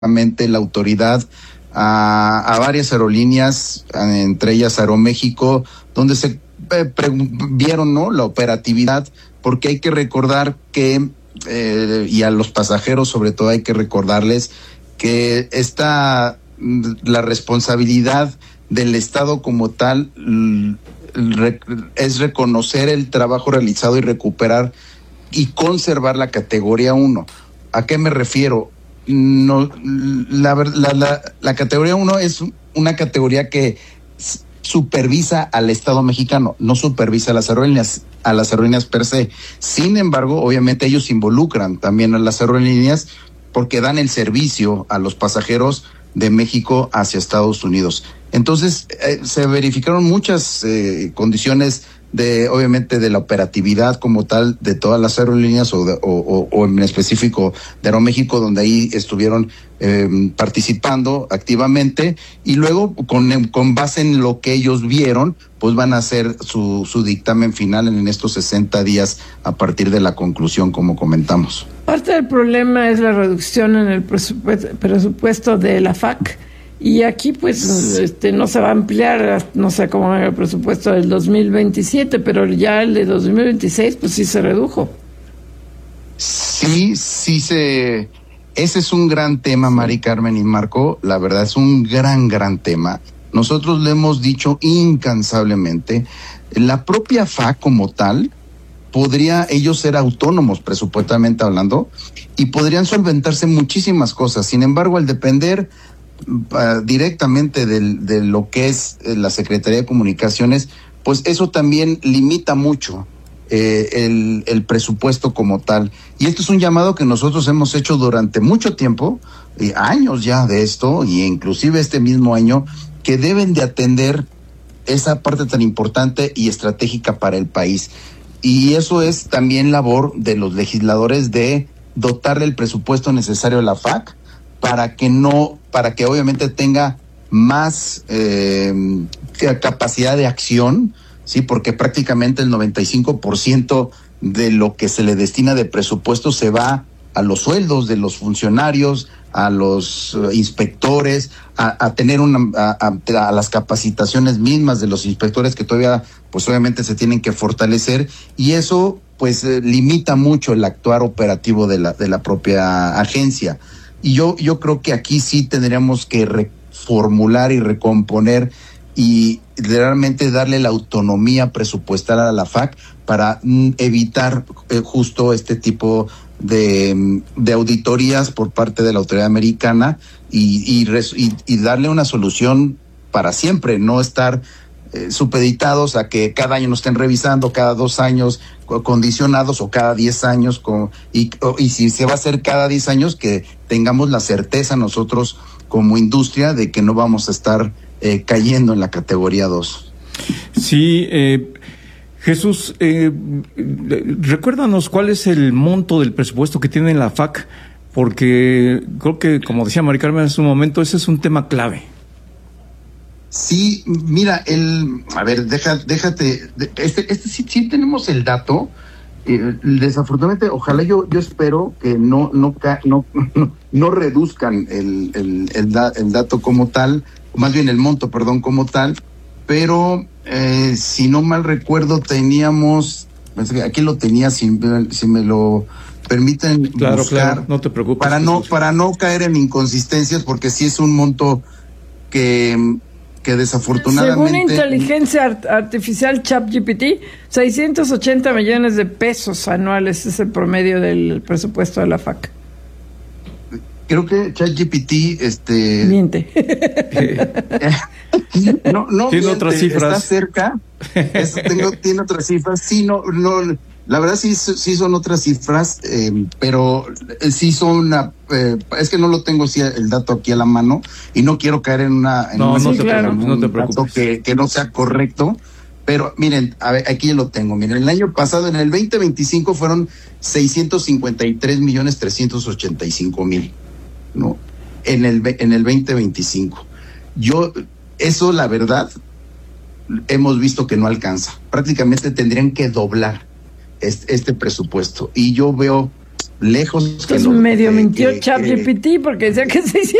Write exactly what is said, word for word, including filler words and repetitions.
la autoridad a, a varias aerolíneas, entre ellas Aeroméxico, donde se eh, vieron, ¿no?, la operatividad, porque hay que recordar que, eh, y a los pasajeros sobre todo hay que recordarles que esta, la responsabilidad del Estado como tal re, es reconocer el trabajo realizado y recuperar y conservar la categoría uno. ¿A qué me refiero? No, la, la, la, la categoría uno es una categoría que supervisa al Estado mexicano, no supervisa a las aerolíneas, a las aerolíneas per se. Sin embargo, obviamente ellos involucran también a las aerolíneas porque dan el servicio a los pasajeros de México hacia Estados Unidos. Entonces, eh, se verificaron muchas eh, condiciones de, obviamente, de la operatividad como tal de todas las aerolíneas o, de, o, o, o en específico de Aeroméxico, donde ahí estuvieron eh, participando activamente, y luego con, con base en lo que ellos vieron, pues van a hacer su, su dictamen final en estos sesenta días a partir de la conclusión, como comentamos. Parte del problema es la reducción en el presupuesto, presupuesto de la F A C. Y aquí, pues, este, no se va a ampliar, no sé cómo va el presupuesto del dos mil veintisiete, pero ya el de dos mil veintiséis, pues sí se redujo. Sí, sí se... Ese es un gran tema, Mari Carmen y Marco, la verdad es un gran, gran tema. Nosotros le hemos dicho incansablemente, la propia F A C como tal, podría ellos ser autónomos presupuestalmente hablando, y podrían solventarse muchísimas cosas. Sin embargo, al depender Uh, directamente del, de lo que es eh, la Secretaría de Comunicaciones, pues eso también limita mucho eh, el, el presupuesto como tal. Y esto es un llamado que nosotros hemos hecho durante mucho tiempo, eh, años ya de esto, y inclusive este mismo año, que deben de atender esa parte tan importante y estratégica para el país. Y eso es también labor de los legisladores de dotarle el presupuesto necesario a la F A C para que no, para que obviamente tenga más eh, capacidad de acción, sí, porque prácticamente el noventa y cinco por ciento de lo que se le destina de presupuesto se va a los sueldos de los funcionarios, a los uh, inspectores, a, a tener una, a, a, a las capacitaciones mismas de los inspectores que todavía, pues obviamente se tienen que fortalecer, y eso pues eh, limita mucho el actuar operativo de la, de la propia agencia. Y yo, yo creo que aquí sí tendríamos que reformular y recomponer y realmente darle la autonomía presupuestal a la F A C para mm, evitar eh, justo este tipo de, de auditorías por parte de la autoridad americana y, y, res, y, y darle una solución para siempre, no estar eh, supeditados a que cada año nos estén revisando, cada dos años condicionados, o cada diez años, con, y, y si se va a hacer cada diez años, que tengamos la certeza nosotros como industria de que no vamos a estar eh, cayendo en la categoría dos. Sí, eh, Jesús, eh, recuérdanos cuál es el monto del presupuesto que tiene la F A C, porque creo que, como decía Mari Carmen en su momento, ese es un tema clave. Sí, mira, el, a ver, deja, déjate, este, este sí, sí tenemos el dato. Eh, desafortunadamente, ojalá yo, yo espero que no, no, no, no, no reduzcan el, el, el, da, el dato como tal, más bien el monto, perdón, como tal, pero eh, si no mal recuerdo teníamos, aquí lo tenía, si, si me lo permiten claro, buscar, claro, no te preocupes, para no, para no caer en inconsistencias, porque sí es un monto que que desafortunadamente... Según inteligencia art- artificial ChatGPT, seiscientos ochenta millones de pesos anuales es el promedio del presupuesto de la F A C. Creo que ChatGPT, este... Miente. no, no tiene miente, otras cifras. Está cerca, es, tengo, tiene otras cifras, sí, no, no, la verdad sí, sí son otras cifras, eh, pero sí son una, eh, es que no lo tengo sí, el dato aquí a la mano, y no quiero caer en una, en no, una no, cifra, te claro, un no te preocupes, dato que, que no sea correcto. Pero miren, a ver, aquí lo tengo, miren, el año pasado, en el veinte veinticinco, fueron seiscientos cincuenta y tres millones trescientos ochenta y cinco mil, ¿no? En el, en el veinte veinticinco. Yo, eso la verdad, hemos visto que no alcanza. Prácticamente tendrían que doblar este, este presupuesto. Y yo veo lejos. Entonces que lo, medio que, mintió ChatGPT porque decía que se